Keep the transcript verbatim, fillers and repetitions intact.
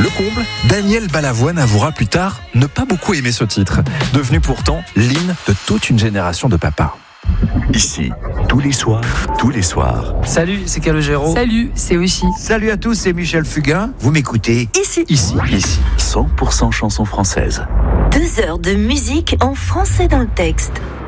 Le comble, Daniel Balavoine avouera plus tard ne pas beaucoup aimer ce titre, devenu pourtant l'hymne de toute une génération de papas. Ici, tous les soirs, tous les soirs. Salut, c'est Calogero. Salut, c'est Aussi. Salut à tous, c'est Michel Fugain. Vous m'écoutez Ici. Ici, ici, cent pour cent chansons françaises. Deux heures de musique en français dans le texte.